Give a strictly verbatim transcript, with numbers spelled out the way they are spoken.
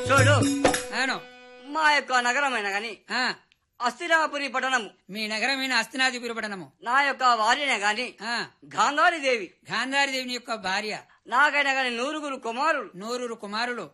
చూడు అవును మా యొక్క నగరమైన గాని ఆ, అస్థిరాపురి పట్టణము మీ నగరమైన అస్తినాదిపురి పట్టణము నా యొక్క భార్యనే గాని ఆ, గాంధారి దేవి గాంధారి దేవుని యొక్క భార్య నాకైనా గాని నూరుగురు కుమారులు నూరురు కుమారులు